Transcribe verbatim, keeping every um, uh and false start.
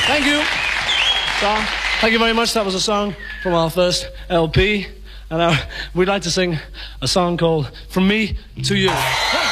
Thank you. So, thank you very much. That was a song from our first L P. And uh, we'd like to sing a song called From Me to You.